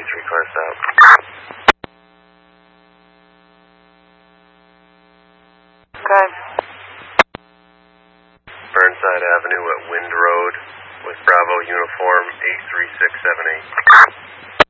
request out. Okay. Burnside Avenue at Wind Road with Bravo Uniform 83678.